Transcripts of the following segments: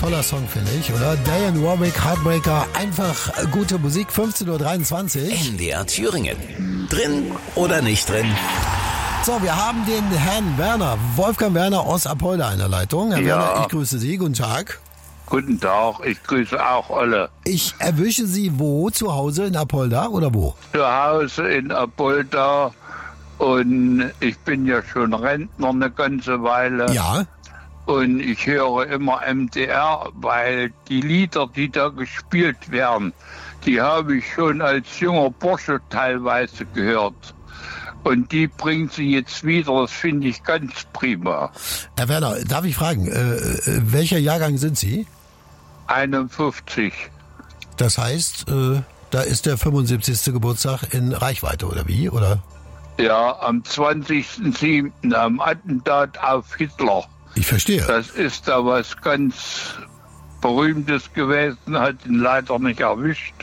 Toller Song, finde ich, oder? Diane Warwick, Heartbreaker, einfach gute Musik, 15.23 Uhr. NDR Thüringen. Drin oder nicht drin? So, wir haben den Herrn Werner, Wolfgang Werner aus Apolda in der Leitung. Herr Werner, ich grüße Sie, guten Tag. Guten Tag, ich grüße auch alle. Ich erwische Sie wo? Zu Hause in Apolda oder wo? Zu Hause in Apolda und ich bin ja schon Rentner eine ganze Weile. Ja. Und ich höre immer MDR, weil die Lieder, die da gespielt werden, die habe ich schon als junger Bursche teilweise gehört. Und die bringt sie jetzt wieder, das finde ich ganz prima. Herr Werner, darf ich fragen, welcher Jahrgang sind Sie? 51. Das heißt, da ist der 75. Geburtstag in Reichweite, oder wie? Oder? Ja, am 20.07. am Attentat auf Hitler. Ich verstehe. Das ist da was ganz Berühmtes gewesen, hat ihn leider nicht erwischt.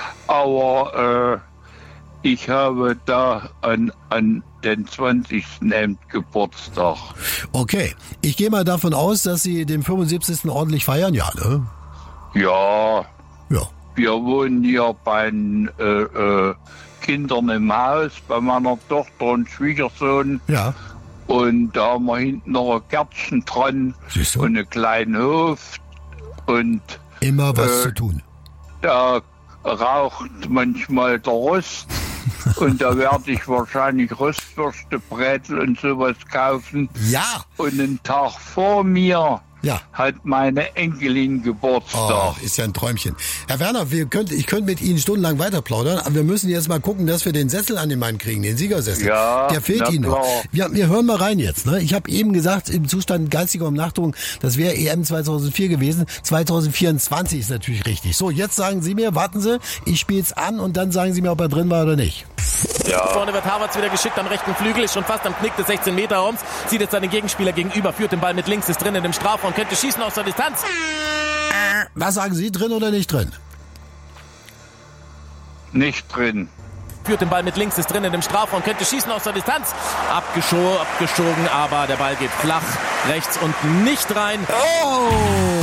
Aber ich habe da an den 20. Geburtstag. Okay, ich gehe mal davon aus, dass Sie den 75. ordentlich feiern, ja, ne? Ja, Ja. wir wohnen hier bei den Kindern im Haus, bei meiner Tochter und Schwiegersohn. Ja. Und da haben wir hinten noch ein Gärtchen dran Siehst du? und einen kleinen Hof. Und Immer was zu tun. da raucht manchmal der Rost. Und da werde ich wahrscheinlich Rostwürste, Brezel und sowas kaufen. Ja. Und einen Tag vor mir Ja. hat meine Enkelin Geburtstag. Oh, ist ja ein Träumchen. Herr Werner, ich könnte mit Ihnen stundenlang weiter plaudern, aber wir müssen jetzt mal gucken, dass wir den Sessel an den Mann kriegen, den Siegersessel. Ja, der fehlt na Ihnen noch. klar. Wir hören mal rein jetzt. Ne? Ich habe eben gesagt, im Zustand geistiger Umnachtung, das wäre EM 2004 gewesen. 2024 ist natürlich richtig. So, jetzt sagen Sie mir, warten Sie, ich spiele es an und dann sagen Sie mir, ob er drin war oder nicht. Ja. Vorne wird Havertz wieder geschickt am rechten Flügel, ist schon fast am Knick des 16-Meter-Raums, sieht jetzt seinen Gegenspieler gegenüber, führt den Ball mit links, ist drin in dem Strafraum, könnte schießen aus der Distanz. Was sagen Sie, drin oder nicht drin? Nicht drin. Führt den Ball mit links, ist drin in dem Strafraum, könnte schießen aus der Distanz. Abgeschogen, aber der Ball geht flach rechts und nicht rein. Oh!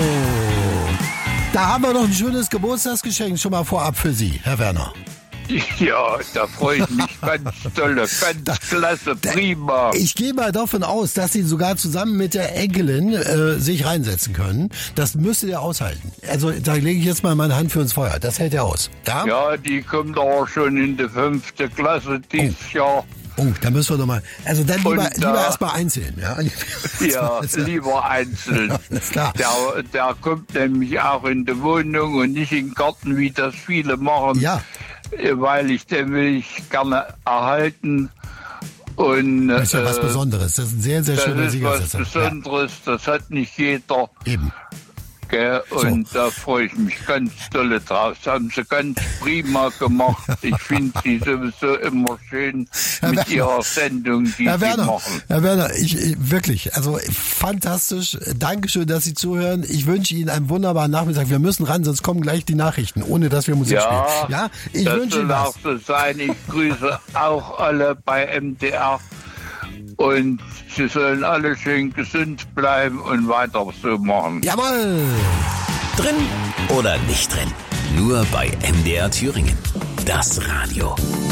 Da haben wir noch ein schönes Geburtstagsgeschenk schon mal vorab für Sie, Herr Werner. Ja, da freue ich mich ganz dolle, ganz klasse, prima. Ich gehe mal davon aus, dass Sie sogar zusammen mit der Enkelin sich reinsetzen können. Das müsste der aushalten. Also da lege ich jetzt mal meine Hand für ins Feuer. Das hält er aus. Ja? Ja, die kommt aber schon in die 5. Klasse dieses Jahr. Oh, da müssen wir doch mal. Also dann lieber da- erst mal einzeln. Ja, Ja, lieber einzeln. Alles klar. Der kommt nämlich auch in die Wohnung und nicht in den Garten, wie das viele machen. Ja. Weil den will ich gerne erhalten. Und Das ist ja was Besonderes. Das ist ein sehr, sehr schöner das ist was Siegersessel. Besonderes, das hat nicht jeder. Ja, eben. Gell? Und da freue ich mich ganz dolle drauf. Das haben sie ganz prima gemacht. Ich finde sie sowieso immer schön Herr mit Werner. ihrer Sendung, die Herr sie Werner, machen. Herr Werner, ich wirklich, also fantastisch. Dankeschön, dass Sie zuhören. Ich wünsche Ihnen einen wunderbaren Nachmittag. Wir müssen ran, sonst kommen gleich die Nachrichten, ohne dass wir Musik spielen. Ja, ich das wünsche Ihnen soll was. auch so sein. Ich grüße auch alle bei MDR. Und sie sollen alle schön gesund bleiben und weiter so machen. Jawohl! Drin oder nicht drin? Nur bei NDR Thüringen. Das Radio.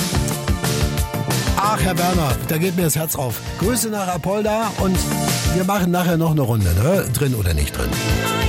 Ach, Herr Werner, da geht mir das Herz auf. Grüße nach Apolda und wir machen nachher noch eine Runde, ne? Drin oder nicht drin.